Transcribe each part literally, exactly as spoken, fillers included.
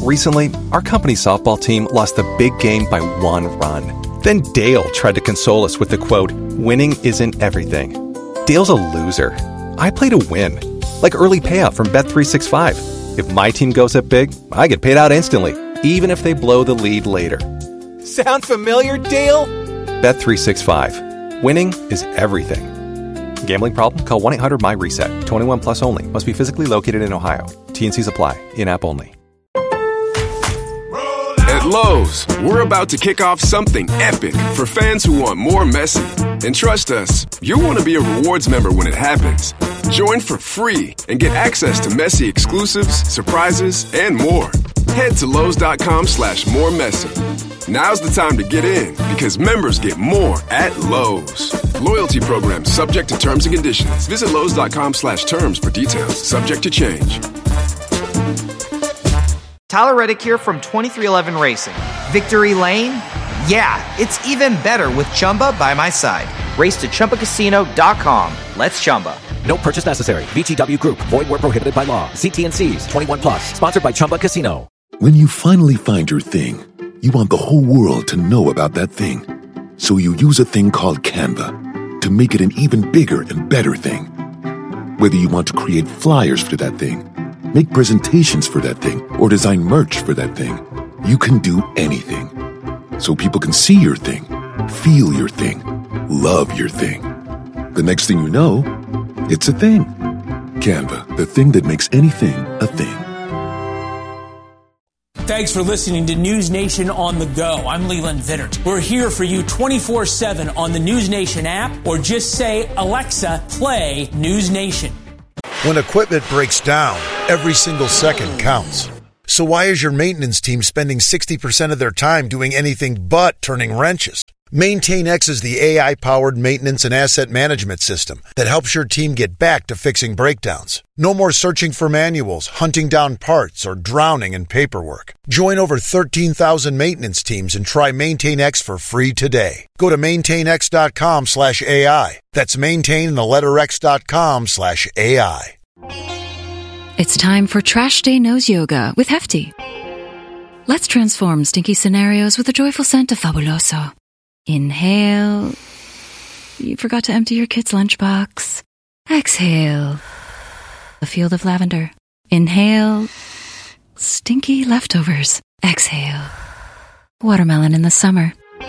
Recently, our company softball team lost the big game by one run. Then Dale tried to console us with the quote, "Winning isn't everything." Dale's a loser. I play to win. Like early payout from Bet three sixty-five. If my team goes up big, I get paid out instantly, even if they blow the lead later. Sound familiar, Dale? Bet three sixty-five. Winning is everything. Gambling problem? Call one eight hundred M Y RESET. twenty-one plus only. Must be physically located in Ohio. T and Cs apply. In-app only. At Lowe's, we're about to kick off something epic for fans who want more Messi. And trust us, you'll want to be a rewards member when it happens. Join for free and get access to Messi exclusives, surprises, and more. Head to Lowe's.com slash more Messi. Now's the time to get in because members get more at Lowe's. Loyalty program subject to terms and conditions. Visit Lowe's.com slash terms for details. Subject to change. Tyler Reddick here from twenty-three eleven Racing. Victory Lane? Yeah, it's even better with Chumba by my side. Race to Chumba Casino dot com. Let's Chumba. No purchase necessary. V G W Group. Void where prohibited by law. See T and C's. twenty-one plus. Sponsored by Chumba Casino. When you finally find your thing, you want the whole world to know about that thing. So you use a thing called Canva to make it an even bigger and better thing. Whether you want to create flyers for that thing, make presentations for that thing, or design merch for that thing, you can do anything. So people can see your thing, feel your thing, love your thing. The next thing you know, it's a thing. Canva, the thing that makes anything a thing. Thanks for listening to News Nation on the Go. I'm Leland Vittert. We're here for you twenty-four seven on the News Nation app, or just say, Alexa, play News Nation. When equipment breaks down, every single second counts. So why is your maintenance team spending sixty percent of their time doing anything but turning wrenches? MaintainX is the A I-powered maintenance and asset management system that helps your team get back to fixing breakdowns. No more searching for manuals, hunting down parts, or drowning in paperwork. Join over thirteen thousand maintenance teams and try MaintainX for free today. Go to maintainx.com slash AI. That's maintain and the letter x.com slash AI. It's time for Trash Day Nose Yoga with Hefty. Let's transform stinky scenarios with the joyful scent of Fabuloso. Inhale. You forgot to empty your kid's lunchbox. Exhale. A field of lavender. Inhale. Stinky leftovers. Exhale. Watermelon in the summer.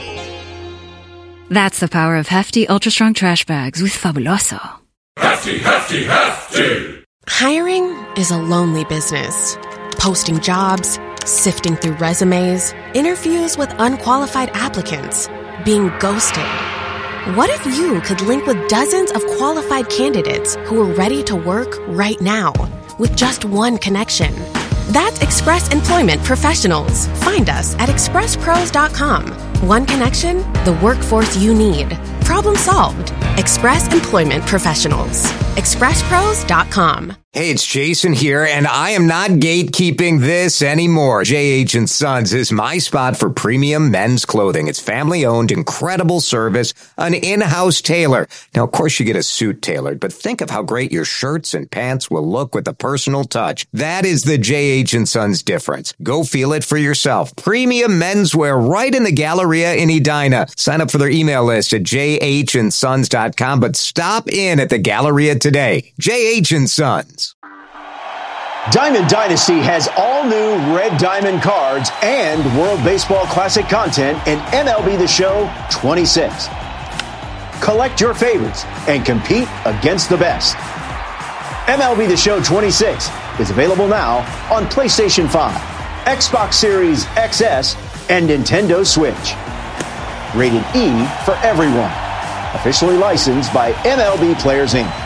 That's the power of Hefty Ultra Strong Trash Bags with Fabuloso. Hefty, Hefty, Hefty! Hiring is a lonely business. Posting jobs, sifting through resumes, interviews with unqualified applicants, being ghosted. What if you could link with dozens of qualified candidates who are ready to work right now with just one connection? That's Express Employment Professionals. Find us at express pros dot com. One connection, the workforce you need. Problem solved. Express Employment Professionals. express pros dot com. Hey, it's Jason here, and I am not gatekeeping this anymore. J H and Sons is my spot for premium men's clothing. It's family-owned, incredible service, an in-house tailor. Now, of course, you get a suit tailored, but think of how great your shirts and pants will look with a personal touch. That is the J H and Sons difference. Go feel it for yourself. Premium menswear right in the Galleria in Edina. Sign up for their email list at j h and sons dot com, but stop in at the Galleria today. J H and Sons. Diamond Dynasty has all new Red Diamond cards and World Baseball Classic content in M L B The Show twenty-six. Collect your favorites and compete against the best. M L B The Show twenty-six is available now on PlayStation five, Xbox Series X S, and Nintendo Switch. Rated E for everyone. Officially licensed by M L B Players, Incorporated.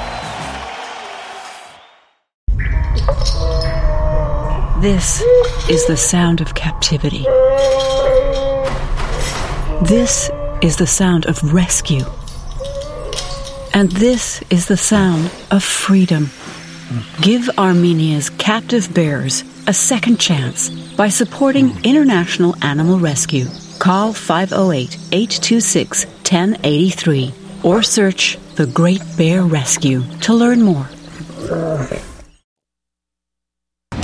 This is the sound of captivity. This is the sound of rescue. And this is the sound of freedom. Give Armenia's captive bears a second chance by supporting International Animal Rescue. Call five oh eight, eight two six, one oh eight three or search The Great Bear Rescue to learn more.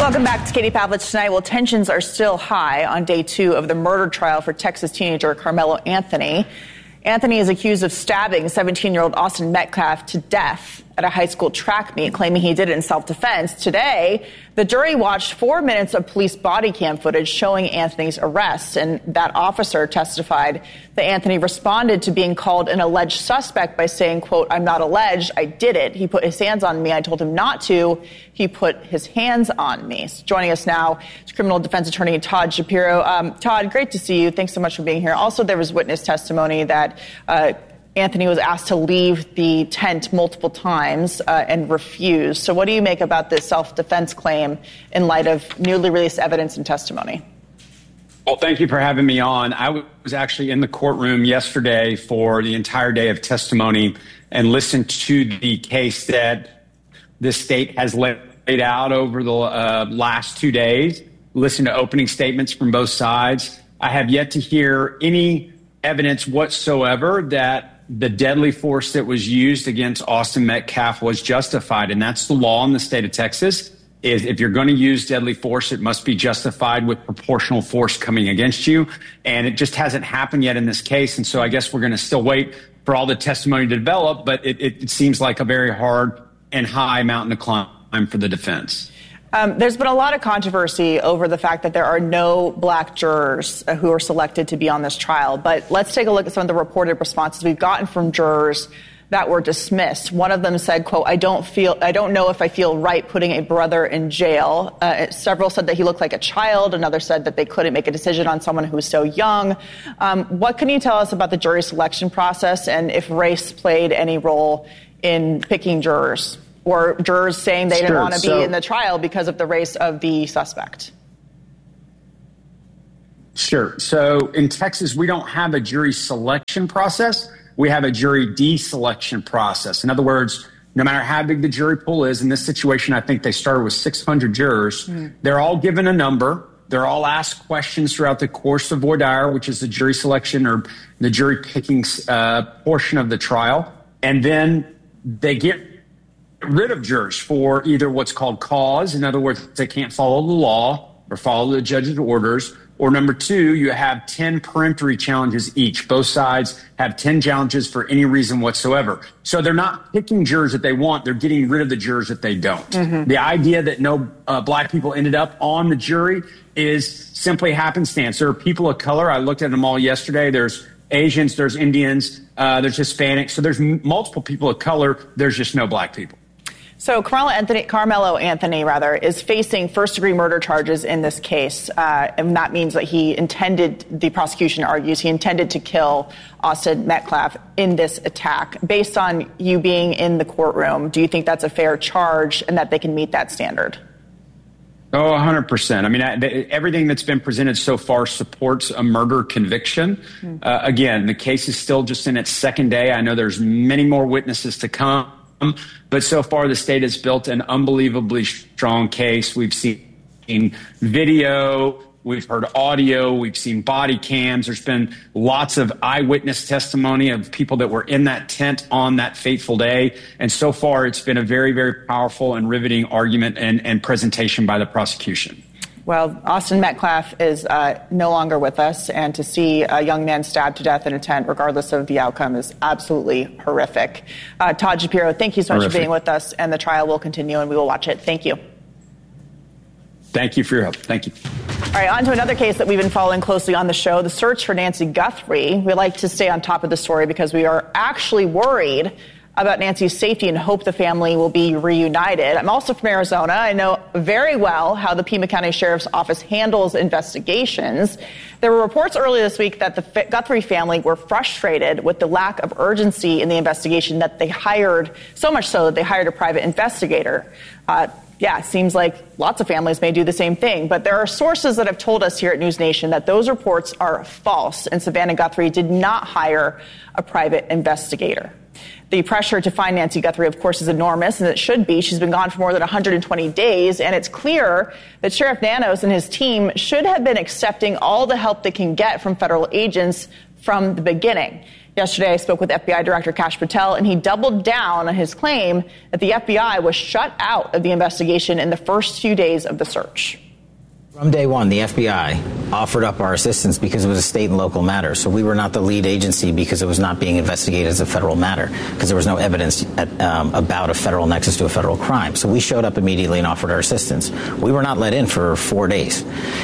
Welcome back to Katie Pavlich tonight. Well, tensions are still high on day two of the murder trial for Texas teenager Carmelo Anthony. Anthony is accused of stabbing seventeen-year-old Austin Metcalf to death at a high school track meet, claiming he did it in self-defense. Today, the jury watched four minutes of police body cam footage showing Anthony's arrest, and that officer testified that Anthony responded to being called an alleged suspect by saying, quote, "I'm not alleged, I did it. He put his hands on me. I told him not to. He put his hands on me." So joining us now is criminal defense attorney Todd Shapiro. Um, Todd, great to see you. Thanks so much for being here. Also, there was witness testimony that uh, Anthony was asked to leave the tent multiple times uh, and refused. So what do you make about this self-defense claim in light of newly released evidence and testimony? Well, thank you for having me on. I was actually in the courtroom yesterday for the entire day of testimony and listened to the case that the state has laid out over the uh, last two days, listened to opening statements from both sides. I have yet to hear any evidence whatsoever that the deadly force that was used against Austin Metcalf was justified. And that's the law in the state of Texas, is if you're going to use deadly force, it must be justified with proportional force coming against you. And it just hasn't happened yet in this case. And so I guess we're going to still wait for all the testimony to develop. But it, it, it seems like a very hard and high mountain to climb for the defense. Um, there's been a lot of controversy over the fact that there are no black jurors uh, who are selected to be on this trial. But let's take a look at some of the reported responses we've gotten from jurors that were dismissed. One of them said, quote, I don't feel, I don't know if I feel right putting a brother in jail. Uh, several said that he looked like a child. Another said that they couldn't make a decision on someone who was so young. Um, what can you tell us about the jury selection process and if race played any role in picking jurors? Or jurors saying they sure. didn't want to so, be in the trial because of the race of the suspect? Sure. So in Texas, we don't have a jury selection process. We have a jury deselection process. In other words, no matter how big the jury pool is, in this situation, I think they started with six hundred jurors. Mm. They're all given a number. They're all asked questions throughout the course of voir dire, which is the jury selection or the jury picking uh, portion of the trial. And then they get rid of jurors for either what's called cause. In other words, they can't follow the law or follow the judge's orders. Or number two, you have ten peremptory challenges each. Both sides have ten challenges for any reason whatsoever. So they're not picking jurors that they want. They're getting rid of the jurors that they don't. Mm-hmm. The idea that no uh, black people ended up on the jury is simply happenstance. There are people of color. I looked at them all yesterday. There's Asians, there's Indians, uh, there's Hispanics. So there's m- multiple people of color. There's just no black people. So Carmelo Anthony, Carmelo Anthony, rather, is facing first-degree murder charges in this case, uh, and that means that he intended, the prosecution argues, he intended to kill Austin Metcalf in this attack. Based on you being in the courtroom, do you think that's a fair charge and that they can meet that standard? Oh, one hundred percent. I mean, I, the, everything that's been presented so far supports a murder conviction. Mm. Uh, again, the case is still just in its second day. I know there's many more witnesses to come. But so far, the state has built an unbelievably strong case. We've seen video, we've heard audio, we've seen body cams. There's been lots of eyewitness testimony of people that were in that tent on that fateful day. And so far, it's been a very, very powerful and riveting argument and, and presentation by the prosecution. Well, Austin Metcalf is uh, no longer with us, and to see a young man stabbed to death in a tent, regardless of the outcome, is absolutely horrific. Uh, Todd Shapiro, thank you so much horrific. for being with us, and the trial will continue, and we will watch it. Thank you. Thank you for your help. Thank you. All right, on to another case that we've been following closely on the show, the search for Nancy Guthrie. We like to stay on top of the story because we are actually worried about Nancy's safety and hope the family will be reunited. I'm also from Arizona. I know very well how the Pima County Sheriff's Office handles investigations. There were reports earlier this week that the Guthrie family were frustrated with the lack of urgency in the investigation, that they hired, so much so that they hired a private investigator. Uh, yeah, it seems like lots of families may do the same thing, but there are sources that have told us here at News Nation that those reports are false, and Savannah Guthrie did not hire a private investigator. The pressure to find Nancy Guthrie, of course, is enormous, and it should be. She's been gone for more than one hundred twenty days, and it's clear that Sheriff Nanos and his team should have been accepting all the help they can get from federal agents from the beginning. Yesterday, I spoke with F B I Director Kash Patel, and he doubled down on his claim that the F B I was shut out of the investigation in the first few days of the search. From day one, the F B I offered up our assistance because it was a state and local matter. So we were not the lead agency because it was not being investigated as a federal matter, because there was no evidence at, um, about a federal nexus to a federal crime. So we showed up immediately and offered our assistance. We were not let in for four days.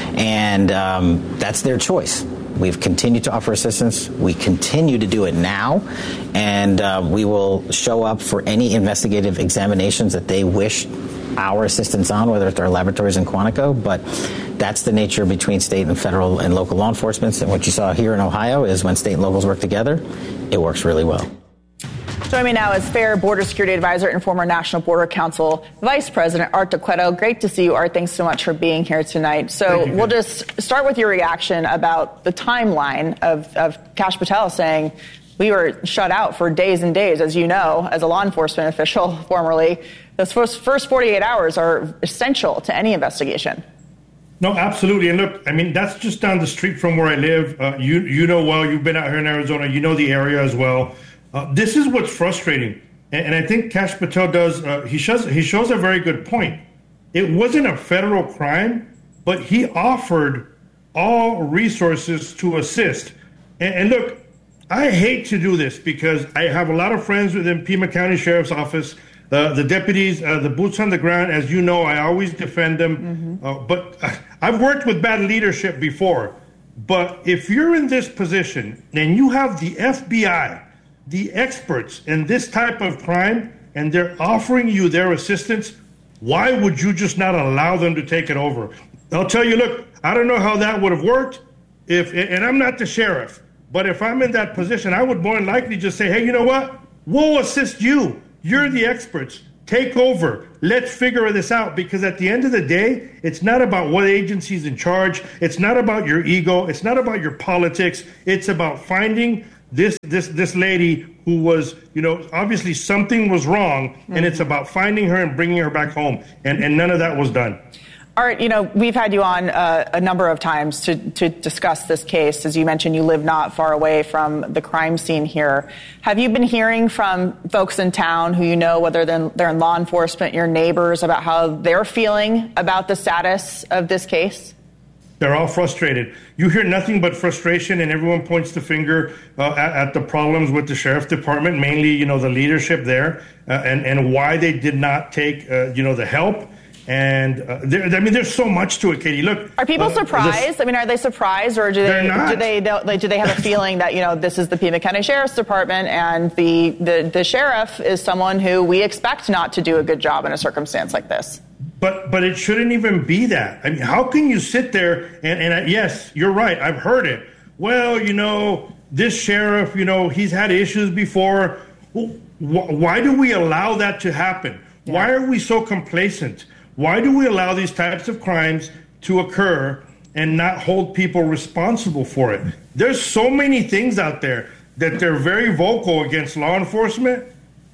And um, that's their choice. We've continued to offer assistance. We continue to do it now. And uh, we will show up for any investigative examinations that they wish our assistance on, whether it's our laboratories in Quantico. But that's the nature between state and federal and local law enforcement. And what you saw here in Ohio is when state and locals work together, it works really well. Joining me now is FAIR Border Security Advisor and former National Border Council Vice President Art DeQueto. Great to see you, Art. Thanks so much for being here tonight. So we'll just start with your reaction about the timeline of, of Kash Patel saying we were shut out for days and days. As you know, as a law enforcement official formerly, those first, first forty-eight hours are essential to any investigation. No, absolutely. And look, I mean, that's just down the street from where I live. Uh, you you know well, you've been out here in Arizona. You know the area as well. Uh, this is what's frustrating. And, and I think Kash Patel does, uh, he shows he shows a very good point. It wasn't a federal crime, but he offered all resources to assist. And, and look, I hate to do this because I have a lot of friends within Pima County Sheriff's Office. Uh, the deputies, uh, the boots on the ground, as you know, I always defend them. Mm-hmm. Uh, but uh, I've worked with bad leadership before. But if you're in this position and you have the F B I, the experts in this type of crime, and they're offering you their assistance, why would you just not allow them to take it over? I'll tell you, look, I don't know how that would have worked. If, and I'm not the sheriff, but if I'm in that position, I would more than likely just say, hey, you know what? We'll assist you. You're the experts. Take over. Let's figure this out. Because at the end of the day, it's not about what agency's in charge. It's not about your ego. It's not about your politics. It's about finding this this this lady who was, you know, obviously something was wrong. Mm-hmm. And it's about finding her and bringing her back home. And, and none of that was done. Art, you know, we've had you on uh, a number of times to, to discuss this case. As you mentioned, you live not far away from the crime scene here. Have you been hearing from folks in town who you know, whether they're in law enforcement, your neighbors, about how they're feeling about the status of this case? They're all frustrated. You hear nothing but frustration, and everyone points the finger uh, at, at the problems with the sheriff's department, mainly, you know, the leadership there, uh, and, and why they did not take, uh, you know, the help. And uh, there, I mean, there's so much to it, Katie. Look, are people uh, surprised? This, I mean, are they surprised, or do they do they like, do they have a feeling that, you know, this is the Pima County Sheriff's Department, and the, the the sheriff is someone who we expect not to do a good job in a circumstance like this? But but it shouldn't even be that. I mean, how can you sit there and and I, yes, you're right. I've heard it. Well, you know, this sheriff, you know, he's had issues before. Well, wh- why do we allow that to happen? Yeah. Why are we so complacent? Why do we allow these types of crimes to occur and not hold people responsible for it? There's so many things out there that they're very vocal against law enforcement,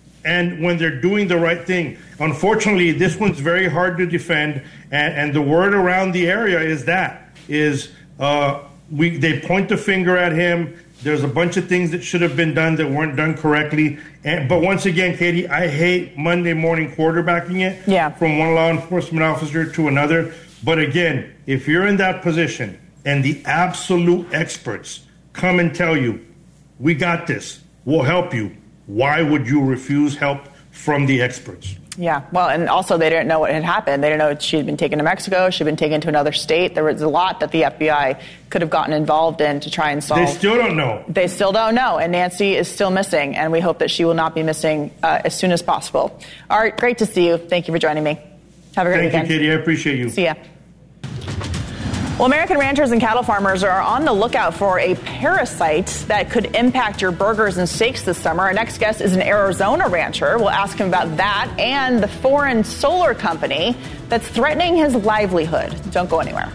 and when they're doing the right thing. Unfortunately, this one's very hard to defend, and, and the word around the area is that, is uh, we they point the finger at him. There's a bunch of things that should have been done that weren't done correctly. And, but once again, Katie, I hate Monday morning quarterbacking it yeah. from one law enforcement officer to another. But again, if you're in that position and the absolute experts come and tell you, we got this, we'll help you, why would you refuse help from the experts? Yeah, well, and also they didn't know what had happened. They didn't know she had been taken to Mexico. She'd been taken to another state. There was a lot that the F B I could have gotten involved in to try and solve. They still don't know. They still don't know, and Nancy is still missing, and we hope that she will not be missing uh, as soon as possible. All right, great to see you. Thank you for joining me. Have a great Thank weekend. Thank you, Katie. I appreciate you. See ya. Well, American ranchers and cattle farmers are on the lookout for a parasite that could impact your burgers and steaks this summer. Our next guest is an Arizona rancher. We'll ask him about that and the foreign solar company that's threatening his livelihood. Don't go anywhere.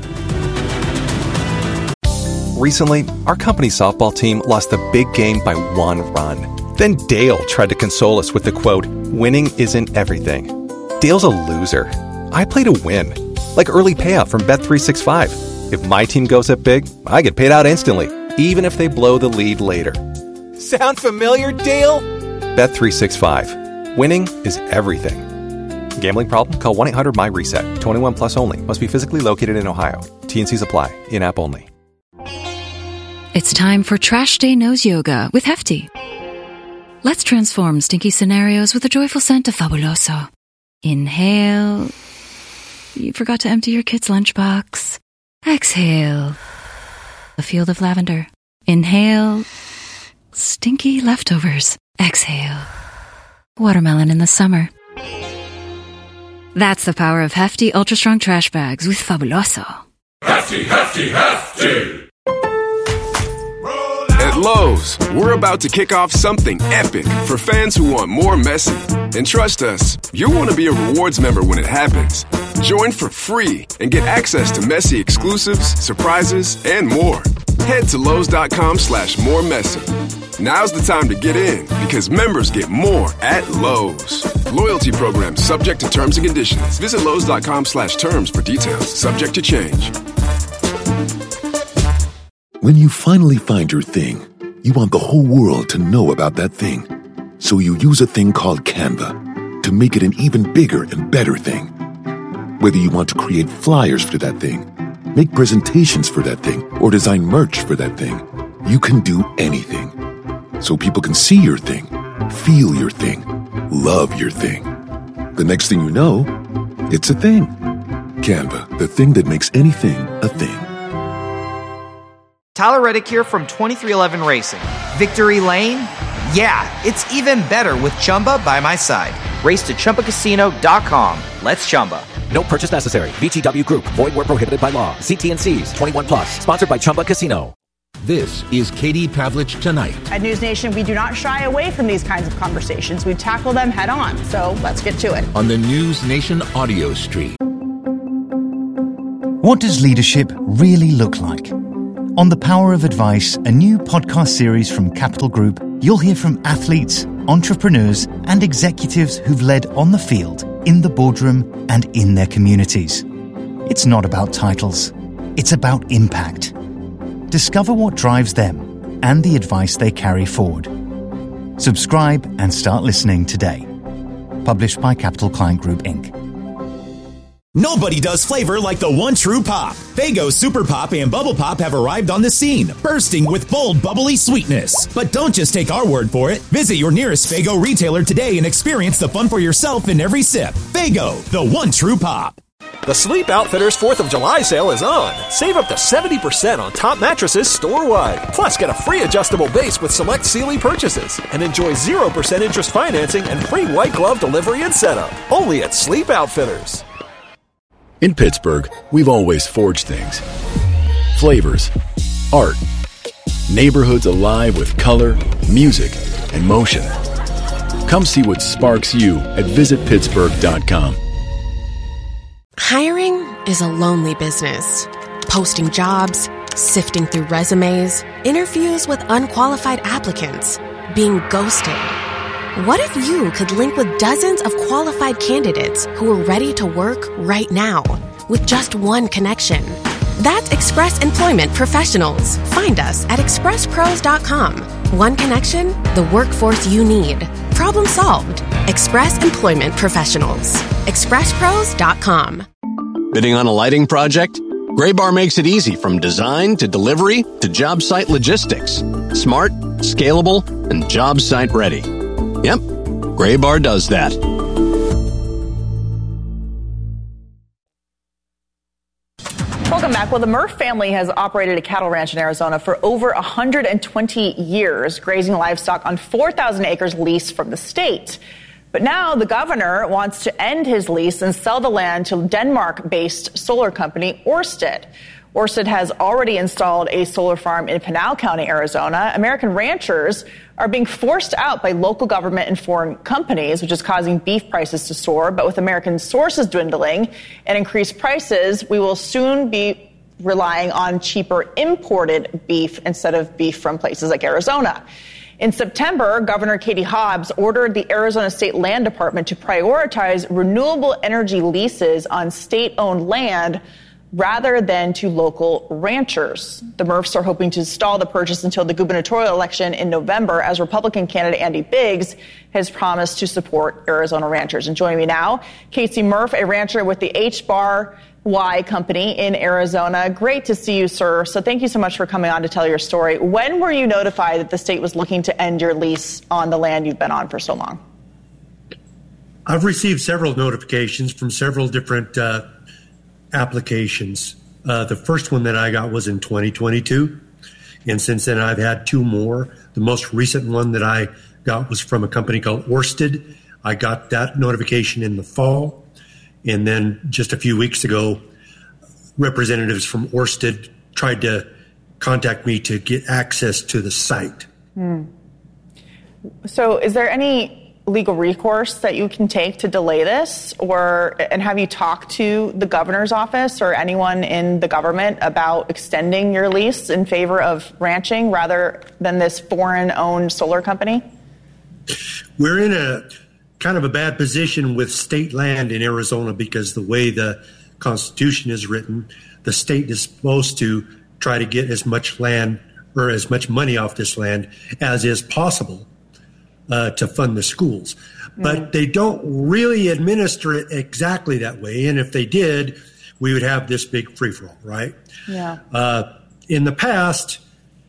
Recently, our company softball team lost the big game by one run. Then Dale tried to console us with the quote, "Winning isn't everything." Dale's a loser. I play to win. Like early payout from Bet three sixty-five. If my team goes up big, I get paid out instantly, even if they blow the lead later. Sound familiar, Dale? Bet three sixty-five. Winning is everything. Gambling problem? Call one eight hundred M Y reset. twenty-one plus only. Must be physically located in Ohio. T and C's apply. In-app only. It's time for Trash Day Nose Yoga with Hefty. Let's transform stinky scenarios with a joyful scent of Fabuloso. Inhale. You forgot to empty your kid's lunchbox. Exhale. A field of lavender. Inhale. Stinky leftovers. Exhale. Watermelon in the summer. That's the power of Hefty Ultra Strong Trash Bags with Fabuloso. Hefty, hefty, hefty! At Lowe's, we're about to kick off something epic for fans who want more messy. And trust us, you'll want to be a rewards member when it happens. Join for free and get access to messy exclusives, surprises, and more. Head to Lowe's.com slash more messy. Now's the time to get in because members get more at Lowe's. Loyalty program subject to terms and conditions. Visit Lowe's.com slash terms for details. Subject to change. When you finally find your thing, you want the whole world to know about that thing. So you use a thing called Canva to make it an even bigger and better thing. Whether you want to create flyers for that thing, make presentations for that thing, or design merch for that thing, you can do anything. So people can see your thing, feel your thing, love your thing. The next thing you know, it's a thing. Canva, the thing that makes anything a thing. Tyler Reddick here from twenty-three eleven Racing. Victory Lane? Yeah, it's even better with Chumba by my side. Race to Chumba Casino dot com. Let's Chumba. No purchase necessary. V G W Group. Void where prohibited by law. See T and C's. twenty-one plus. Sponsored by Chumba Casino. This is Katie Pavlich Tonight. At News Nation, we do not shy away from these kinds of conversations. We tackle them head on. So let's get to it. On the News Nation audio stream. What does leadership really look like? On The Power of Advice, a new podcast series from Capital Group, you'll hear from athletes, entrepreneurs, and executives who've led on the field, in the boardroom, and in their communities. It's not about titles. It's about impact. Discover what drives them and the advice they carry forward. Subscribe and start listening today. Published by Capital Client Group, Incorporated. Nobody does flavor like the one true pop. Faygo Super Pop and Bubble Pop have arrived on the scene, bursting with bold, bubbly sweetness. But don't just take our word for it. Visit your nearest Faygo retailer today and experience the fun for yourself in every sip. Faygo, the one true pop. The Sleep Outfitters fourth of July sale is on. Save up to seventy percent on top mattresses store-wide. Plus, get a free adjustable base with select Sealy purchases. And enjoy zero percent interest financing and free white glove delivery and setup. Only at Sleep Outfitters. In Pittsburgh, we've always forged things. Flavors, art, neighborhoods alive with color, music, and motion. Come see what sparks you at visit pittsburgh dot com. Hiring is a lonely business. Posting jobs, sifting through resumes, interviews with unqualified applicants, being ghosted. What if you could link with dozens of qualified candidates who are ready to work right now with just one connection? That's Express Employment Professionals. Find us at express pros dot com. One connection, the workforce you need. Problem solved. Express Employment Professionals. express pros dot com. Bidding on a lighting project? Graybar makes it easy from design to delivery to job site logistics. Smart, scalable, and job site ready. Yep, Graybar does that. Welcome back. Well, the Murph family has operated a cattle ranch in Arizona for over one hundred twenty years, grazing livestock on four thousand acres leased from the state. But now the governor wants to end his lease and sell the land to Denmark-based solar company Ørsted. Ørsted has already installed a solar farm in Pinal County, Arizona. American ranchers are being forced out by local government and foreign companies, which is causing beef prices to soar. But with American sources dwindling and increased prices, we will soon be relying on cheaper imported beef instead of beef from places like Arizona. In September, Governor Katie Hobbs ordered the Arizona State Land Department to prioritize renewable energy leases on state-owned land rather than to local ranchers. The Murphs are hoping to stall the purchase until the gubernatorial election in November, as Republican candidate Andy Biggs has promised to support Arizona ranchers. And joining me now, Casey Murph, a rancher with the H Bar Y Company in Arizona. Great to see you, sir. So thank you so much for coming on to tell your story. When were you notified that the state was looking to end your lease on the land you've been on for so long? I've received several notifications from several different uh, applications. Uh, the first one that I got was in twenty twenty-two. And since then, I've had two more. The most recent one that I got was from a company called Orsted. I got that notification in the fall. And then just a few weeks ago, representatives from Orsted tried to contact me to get access to the site. Hmm. So is there any legal recourse that you can take to delay this? Or, and have you talked to the governor's office or anyone in the government about extending your lease in favor of ranching rather than this foreign-owned solar company? We're in a kind of a bad position with state land in Arizona because the way the Constitution is written, the state is supposed to try to get as much land or as much money off this land as is possible uh, to fund the schools. Mm-hmm. But they don't really administer it exactly that way. And if they did, we would have this big free-for-all, right? Yeah. Uh, in the past,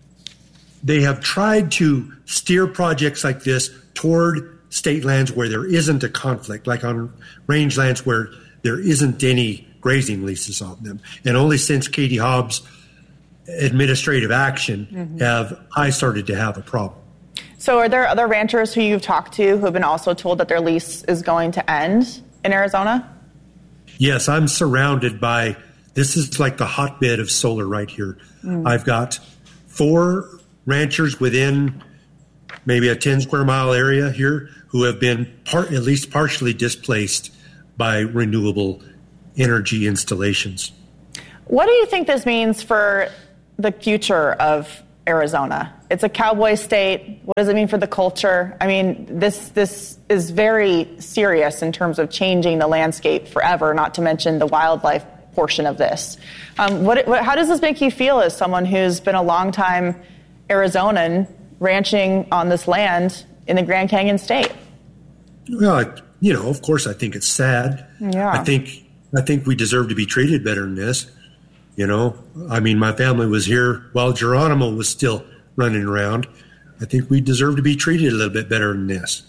they have tried to steer projects like this toward state lands where there isn't a conflict, like on range lands where there isn't any grazing leases on them. And only since Katie Hobbs' administrative action mm-hmm. have I started to have a problem. So are there other ranchers who you've talked to who have been also told that their lease is going to end in Arizona? Yes, I'm surrounded by, this is like the hotbed of solar right here. Mm. I've got four ranchers within maybe a ten square mile area here who have been part, at least partially displaced by renewable energy installations. What do you think this means for the future of Arizona? It's a cowboy state. What does it mean for the culture? I mean, this this is very serious in terms of changing the landscape forever, not to mention the wildlife portion of this. Um, what, what, how does this make you feel as someone who's been a longtime Arizonan ranching on this land in the Grand Canyon State? Well, you know, of course, I think it's sad. Yeah. I think I think we deserve to be treated better than this. You know, I mean, my family was here while Geronimo was still running around. I think we deserve to be treated a little bit better than this.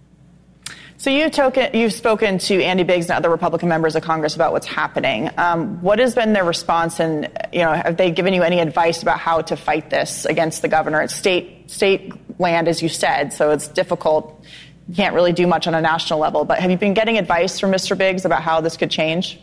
So you've, token, you've spoken to Andy Biggs and other Republican members of Congress about what's happening. Um, what has been their response, and you know, have they given you any advice about how to fight this against the governor? It's state state land, as you said, so it's difficult. You can't really do much on a national level. But have you been getting advice from Mister Biggs about how this could change?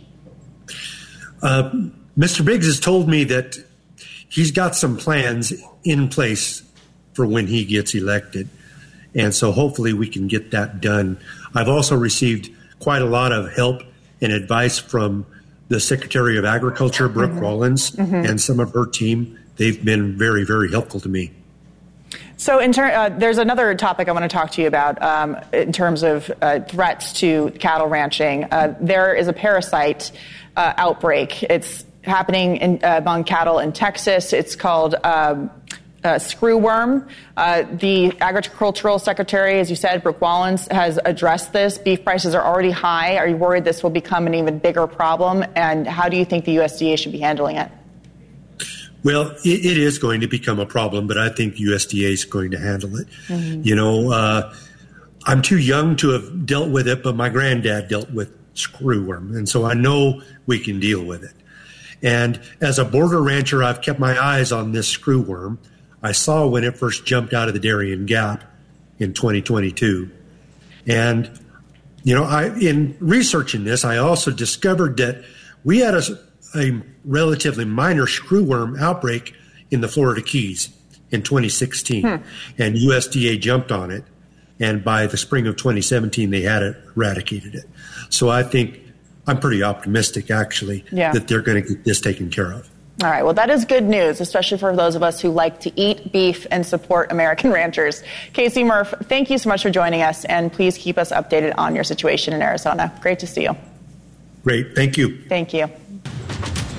Uh, Mister Biggs has told me that he's got some plans in place for when he gets elected. And so hopefully we can get that done. I've also received quite a lot of help and advice from the Secretary of Agriculture, Brooke mm-hmm. Rollins, mm-hmm. and some of her team. They've been very, very helpful to me. So in ter- uh, there's another topic I want to talk to you about um, in terms of uh, threats to cattle ranching. Uh, there is a parasite uh, outbreak. It's happening in, uh, among cattle in Texas. It's called um, uh, screwworm. Uh, the Agricultural Secretary, as you said, Brooke Rollins, has addressed this. Beef prices are already high. Are you worried this will become an even bigger problem? And how do you think the U S D A should be handling it? Well, it, it is going to become a problem, but I think U S D A is going to handle it. Mm-hmm. You know, uh, I'm too young to have dealt with it, but my granddad dealt with screwworm, and so I know we can deal with it. And as a border rancher, I've kept my eyes on this screwworm. I saw when it first jumped out of the Darien Gap in twenty twenty-two. And, you know, I in researching this, I also discovered that we had a, a relatively minor screwworm outbreak in the Florida Keys in twenty sixteen. Hmm. And U S D A jumped on it. And by the spring of twenty seventeen, they had it, eradicated it. So I think I'm pretty optimistic, actually, yeah. that they're going to get this taken care of. All right. Well, that is good news, especially for those of us who like to eat beef and support American ranchers. Casey Murph, thank you so much for joining us, and please keep us updated on your situation in Arizona. Great to see you. Great. Thank you. Thank you.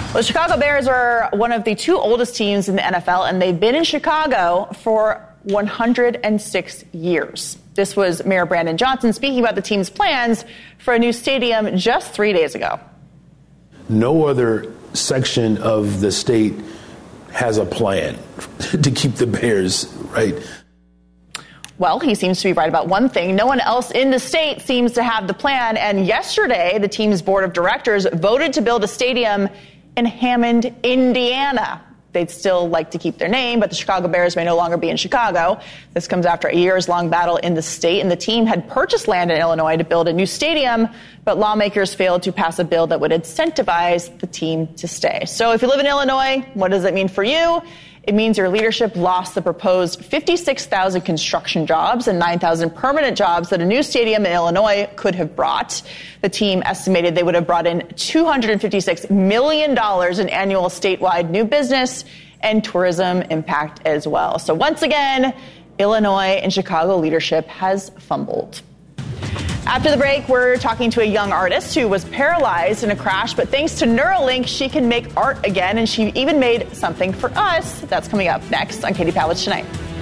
Well, the Chicago Bears are one of the two oldest teams in the N F L, and they've been in Chicago for one hundred six years. This was Mayor Brandon Johnson speaking about the team's plans for a new stadium just three days ago. No other section of the state has a plan to keep the Bears, right? Well, he seems to be right about one thing. No one else in the state seems to have the plan. And yesterday, the team's board of directors voted to build a stadium in Hammond, Indiana. They'd still like to keep their name, but the Chicago Bears may no longer be in Chicago. This comes after a years-long battle in the state, and the team had purchased land in Illinois to build a new stadium, but lawmakers failed to pass a bill that would incentivize the team to stay. So if you live in Illinois, what does it mean for you? It means your leadership lost the proposed fifty-six thousand construction jobs and nine thousand permanent jobs that a new stadium in Illinois could have brought. The team estimated they would have brought in two hundred fifty-six million dollars in annual statewide new business and tourism impact as well. So once again, Illinois and Chicago leadership has fumbled. After the break, we're talking to a young artist who was paralyzed in a crash, but thanks to Neuralink, she can make art again, and she even made something for us. That's coming up next on Katie Pavlich Tonight.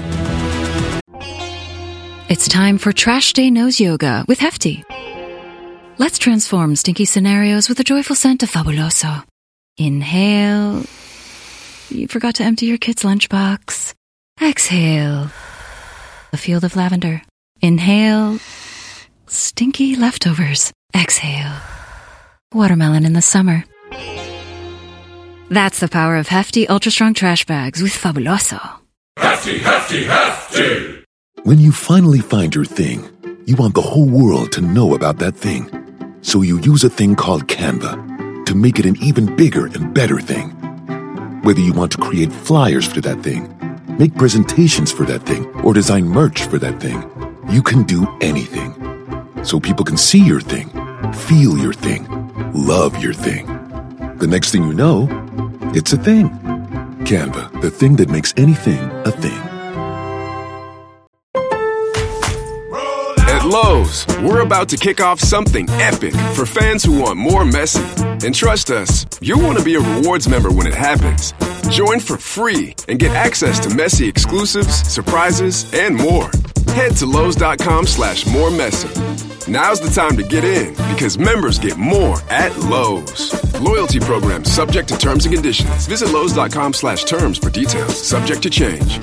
It's time for Trash Day Nose Yoga with Hefty. Let's transform stinky scenarios with a joyful scent of Fabuloso. Inhale. You forgot to empty your kid's lunchbox. Exhale. A field of lavender. Inhale. Stinky leftovers. Exhale. Watermelon in the summer. That's the power of Hefty Ultra Strong Trash Bags with Fabuloso. Hefty, hefty, hefty! When you finally find your thing, you want the whole world to know about that thing. So you use a thing called Canva to make it an even bigger and better thing. Whether you want to create flyers for that thing, make presentations for that thing, or design merch for that thing, you can do anything. So people can see your thing, feel your thing, love your thing. The next thing you know, it's a thing. Canva, the thing that makes anything a thing. At Lowe's, we're about to kick off something epic for fans who want more messy. And trust us, you'll want to be a rewards member when it happens. Join for free and get access to messy exclusives, surprises, and more. Head to Lowe's.com slash more messy. Now's the time to get in because members get more at Lowe's. Loyalty program subject to terms and conditions. Visit Lowe's.com slash terms for details. Subject to change.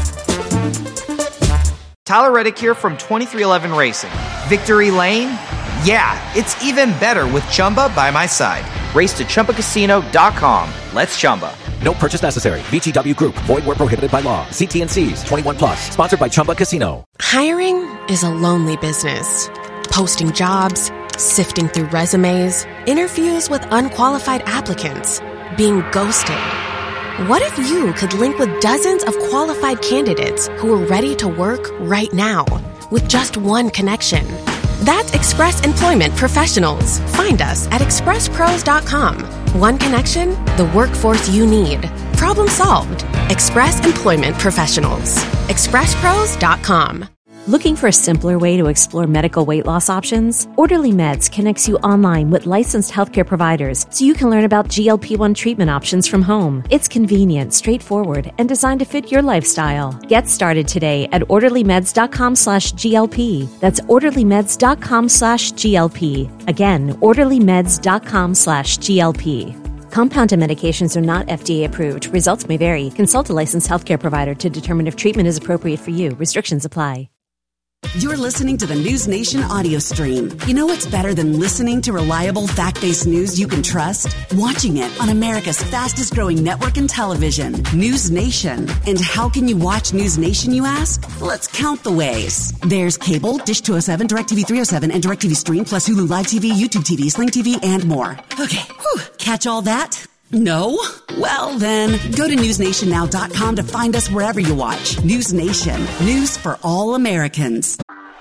Tyler Reddick here from twenty-three eleven Racing. Victory Lane? Yeah, it's even better with Chumba by my side. Race to Chumba Casino dot com. Let's Chumba. No purchase necessary. V G W Group. Void where prohibited by law. See T and C's. twenty-one plus. Sponsored by Chumba Casino. Hiring is a lonely business. Posting jobs, sifting through resumes, interviews with unqualified applicants, being ghosted. What if you could link with dozens of qualified candidates who are ready to work right now with just one connection? That's Express Employment Professionals. Find us at express pros dot com. One connection, the workforce you need. Problem solved. Express Employment Professionals. express pros dot com. Looking for a simpler way to explore medical weight loss options? Orderly Meds connects you online with licensed healthcare providers so you can learn about G L P one treatment options from home. It's convenient, straightforward, and designed to fit your lifestyle. Get started today at orderlymeds.com slash GLP. That's orderlymeds.com slash GLP. Again, orderlymeds.com slash GLP. Compounded medications are not F D A approved. Results may vary. Consult a licensed healthcare provider to determine if treatment is appropriate for you. Restrictions apply. You're listening to the News Nation audio stream. You know what's better than listening to reliable, fact-based news you can trust? Watching it on America's fastest-growing network in television, News Nation. And how can you watch News Nation, you ask? Let's count the ways. There's cable, Dish two oh seven, DirecTV three oh seven, and DirecTV Stream, plus Hulu Live T V, YouTube T V, Sling T V, and more. Okay, whew. Catch all that? No? Well then, go to news nation now dot com to find us wherever you watch. News Nation. News for all Americans.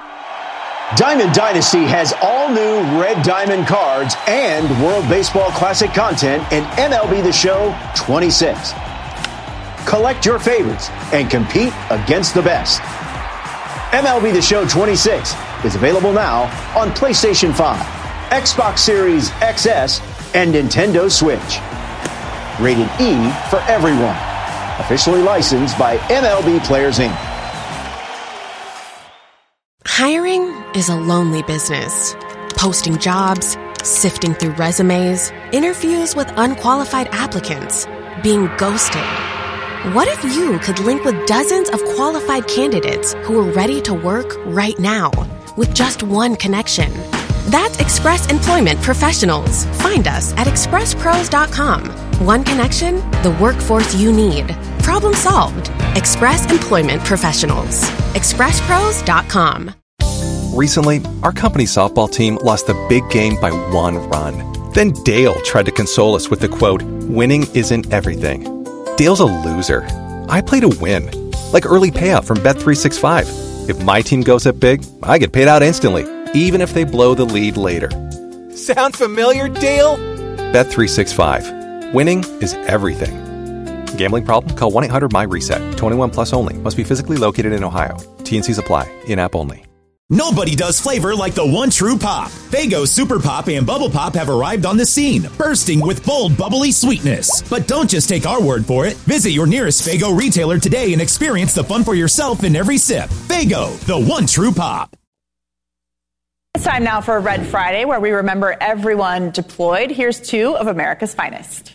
Diamond Dynasty has all new Red Diamond cards and World Baseball Classic content in M L B The Show twenty-six. Collect your favorites and compete against the best. M L B The Show twenty-six is available now on PlayStation five, Xbox Series X S, and Nintendo Switch. Rated E for everyone. Officially licensed by M L B Players, Incorporated. Hiring is a lonely business. Posting jobs, sifting through resumes, interviews with unqualified applicants, being ghosted. What if you could link with dozens of qualified candidates who are ready to work right now with just one connection? That's Express Employment Professionals. Find us at express pros dot com. One connection, the workforce you need. Problem solved. Express Employment Professionals. express pros dot com. Recently, our company softball team lost the big game by one run. Then Dale tried to console us with the quote, "Winning isn't everything." Dale's a loser. I play to win. Like early payout from Bet three sixty-five. If my team goes up big, I get paid out instantly, even if they blow the lead later. Sound familiar, Dale? Bet three sixty-five. Winning is everything. Gambling problem? Call one eight hundred my reset. twenty-one plus only. Must be physically located in Ohio. T and Cs apply. In-app only. Nobody does flavor like the one true pop. Faygo Super Pop and Bubble Pop have arrived on the scene, bursting with bold, bubbly sweetness. But don't just take our word for it. Visit your nearest Faygo retailer today and experience the fun for yourself in every sip. Faygo, the one true pop. It's time now for Red Friday, where we remember everyone deployed. Here's two of America's finest.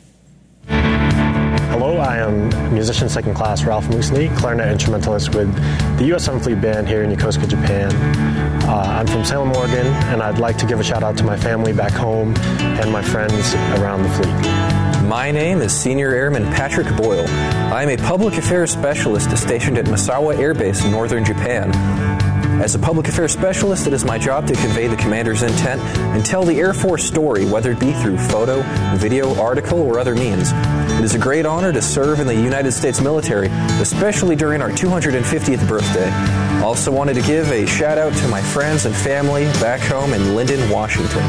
Hello, I am musician second class Ralph Moosley, clarinet instrumentalist with the U S Seventh Fleet Band here in Yokosuka, Japan. Uh, I'm from Salem, Oregon, and I'd like to give a shout out to my family back home and my friends around the fleet. My name is Senior Airman Patrick Boyle. I am a public affairs specialist stationed at Misawa Air Base in northern Japan. As a public affairs specialist, it is my job to convey the commander's intent and tell the Air Force story, whether it be through photo, video, article, or other means. It is a great honor to serve in the United States military, especially during our two hundred fiftieth birthday. Also wanted to give a shout out to my friends and family back home in Linden, Washington.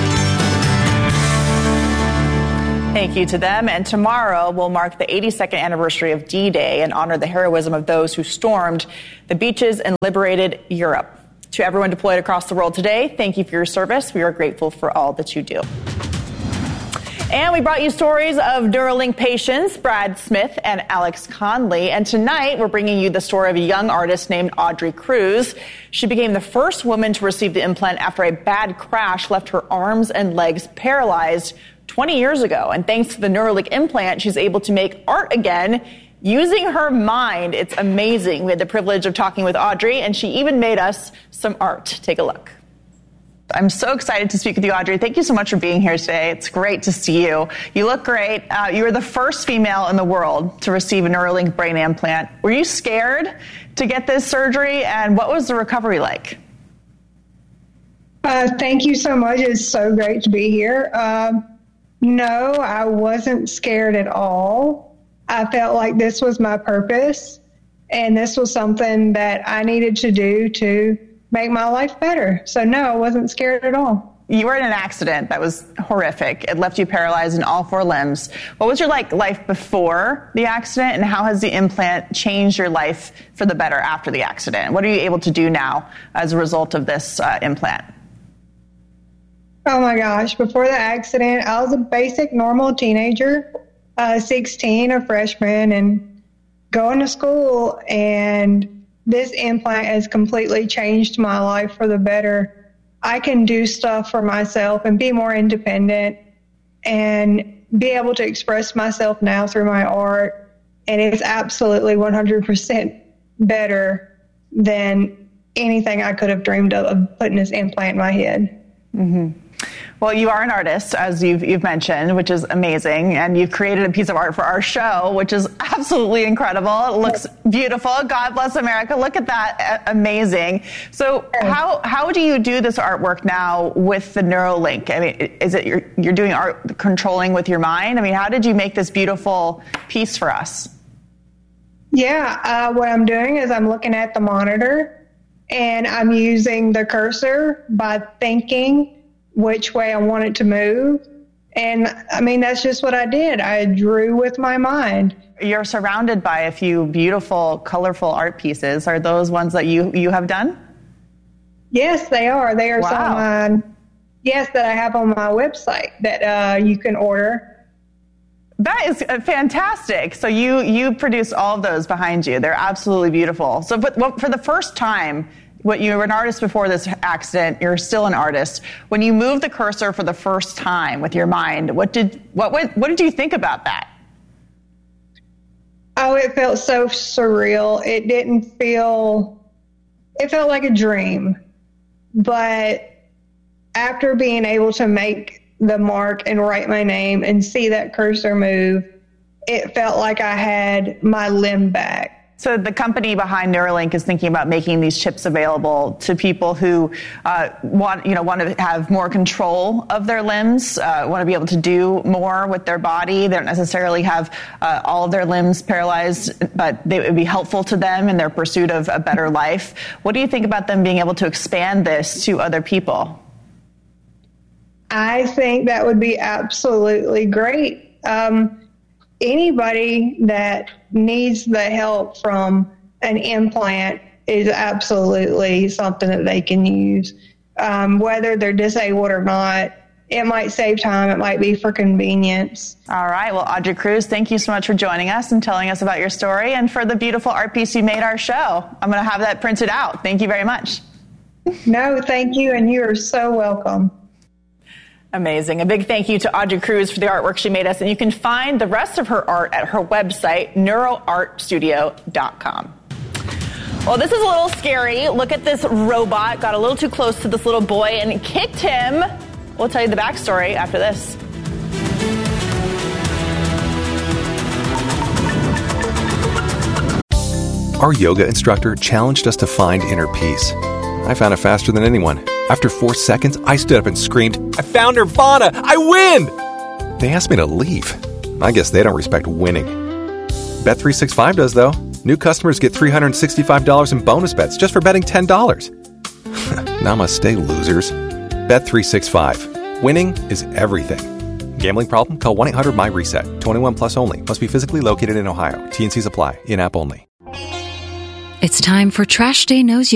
Thank you to them. And tomorrow will mark the eighty-second anniversary of D-Day and honor the heroism of those who stormed the beaches and liberated Europe. To everyone deployed across the world today, thank you for your service. We are grateful for all that you do. And we brought you stories of Neuralink patients, Brad Smith and Alex Conley. And tonight, we're bringing you the story of a young artist named Audrey Cruz. She became the first woman to receive the implant after a bad crash left her arms and legs paralyzed twenty years ago. And thanks to the Neuralink implant, she's able to make art again using her mind. It's amazing. We had the privilege of talking with Audrey, and she even made us some art. Take a look. I'm so excited to speak with you, Audrey. Thank you so much for being here today. It's great to see you. You look great. Uh, you were the first female in the world to receive a Neuralink brain implant. Were you scared to get this surgery, and what was the recovery like? Uh, thank you so much. It's so great to be here. Um, no, I wasn't scared at all. I felt like this was my purpose, and this was something that I needed to do to make my life better. So no, I wasn't scared at all. You were in an accident that was horrific. It left you paralyzed in all four limbs. What was your like life before the accident, and how has the implant changed your life for the better after the accident? What are you able to do now as a result of this uh, implant? Oh my gosh, before the accident, I was a basic normal teenager, uh, sixteen, a freshman, and going to school, and this implant has completely changed my life for the better. I can do stuff for myself and be more independent and be able to express myself now through my art. And it's absolutely one hundred percent better than anything I could have dreamed of, of putting this implant in my head. Mm-hmm. Well, you are an artist, as you've, you've mentioned, which is amazing. And you've created a piece of art for our show, which is absolutely incredible. It looks beautiful. God bless America. Look at that. Amazing. So how how do you do this artwork now with the Neuralink? I mean, is it you're, you're doing art controlling with your mind? I mean, how did you make this beautiful piece for us? Yeah, uh, what I'm doing is I'm looking at the monitor, and I'm using the cursor by thinking which way I want it to move. And I mean, that's just what I did. I drew with my mind. You're surrounded by a few beautiful, colorful art pieces. Are those ones that you, you have done? Yes, they are. They are wow. some of mine, yes, that I have on my website that uh, you can order. That is fantastic. So you you produced all of those behind you. They're absolutely beautiful. So but, well, for the first time, what you were an artist before this accident, you're still an artist. When you moved the cursor for the first time with your mind, what did what what, what did you think about that? Oh, it felt so surreal. It didn't feel, it felt like a dream. But after being able to make the mark and write my name and see that cursor move, it felt like I had my limb back. So the company behind Neuralink is thinking about making these chips available to people who uh, want, you know, want to have more control of their limbs, uh, want to be able to do more with their body. They don't necessarily have uh, all of their limbs paralyzed, but they, it would be helpful to them in their pursuit of a better life. What do you think about them being able to expand this to other people? I think that would be absolutely great. Um, anybody that needs the help from an implant is absolutely something that they can use. Um, whether they're disabled or not, it might save time. It might be for convenience. All right. Well, Audrey Cruz, thank you so much for joining us and telling us about your story and for the beautiful art piece you made our show. I'm going to have that printed out. Thank you very much. No, thank you. And you are so welcome. Amazing. A big thank you to Audrey Cruz for the artwork she made us. And you can find the rest of her art at her website, neuro art studio dot com. Well, this is a little scary. Look at this robot. Got a little too close to this little boy and kicked him. We'll tell you the backstory after this. Our yoga instructor challenged us to find inner peace. I found it faster than anyone. After four seconds, I stood up and screamed, "I found Nirvana! I win!" They asked me to leave. I guess they don't respect winning. Bet three sixty-five does, though. New customers get three hundred sixty-five dollars in bonus bets just for betting ten dollars. Namaste, losers. Bet three sixty-five. Winning is everything. Gambling problem? Call one eight hundred M Y reset. twenty-one plus only. Must be physically located in Ohio. T and C's apply. In-app only. It's time for Trash Day Knows